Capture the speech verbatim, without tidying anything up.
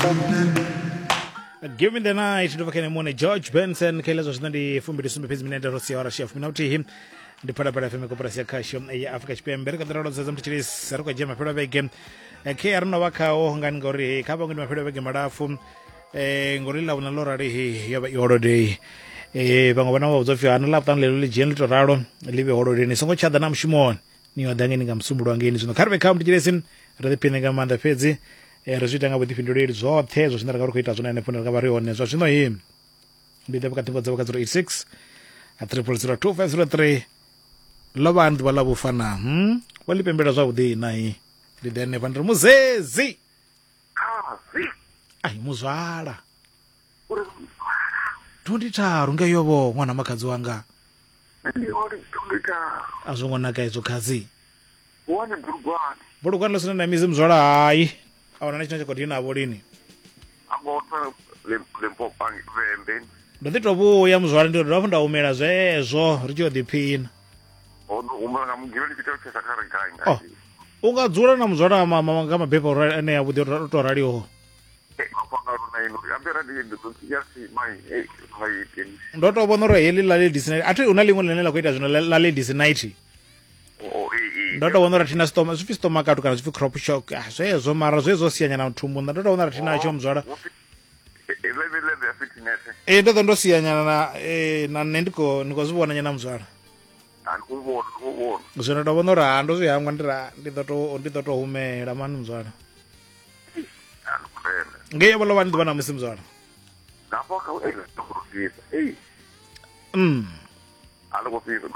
Give me the night ndovakene muone George Benson kailezo zvinandi fumbiri sumbe pezi minenda rosia ora chef minauti ndi pada pada fm koperasi yakasho ya Africa Chipembe reka ndaro zaza mtichiri saruka jema peda bege ke aruna wakawo ngani ngori kaba ngoni mapeda bege madafu eh ngorila una lora ri yoba holiday eh bango bana wa uzofi ana laptan lelo li jeni to raro live holiday ni songo chada na mshimon ni wadangeni ngamsumbulo wangeni zino karbe kam mtichiri rade pinega manda pezi rezvita nga vudifinduleli zvothe zvo zvinoda kuita zvona ine phone rakava rionezwa zvino hii ndide vakatingo dzavo ka zero eight six a triple zero two five zero three lavantu valavufana hm walipembela zvavudi nayi ndide ne vandiri muzezi ai muzvala tonditaru ngeyovo mwana makadzi wanga azvongonaka izvo kazi burugwani losina namizi muzvala hayi awona nachina chakoti navo lini angotwa lempopa vembe ndotitovuya muzvala ndiro ndafu ndaumela zwezvo richiodhiphina umela ngamugiveli chiteo chesakareganya oh ungadzula na muzvala nga mabhepa ane avudi toraliho ndotovona ro heli lale disnight ati una limwe lene la kuita zvino lale disnight ndotovona ratina stoma zvipi stomakato kana zvipi crop shock zwezvo mara zvezosiyanya na mthumbu ndotovona ratina cho muzvala eh ndoto ndosiyanya na eh na nendiko nikozvibona nyana muzvala zvino ndotovona ra ndo zvihangwa ndira ndidoto ndidoto humela mani muzvala ngeyo balo vandu bana musi muzvala ngapo ka u eka kurufisa eh mm aloko fisa